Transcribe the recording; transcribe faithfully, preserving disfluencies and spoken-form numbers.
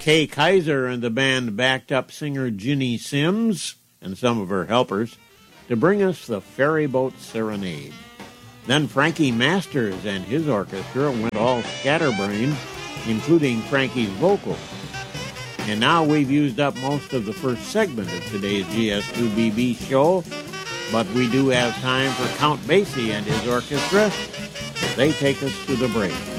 Kay Kaiser and the band backed up singer Ginny Sims and some of her helpers to bring us the Ferryboat Serenade. Then Frankie Masters and his orchestra went all scatterbrained, including Frankie's vocals. And now we've used up most of the first segment of today's G S two B B show, but we do have time for Count Basie and his orchestra as they take us to the break.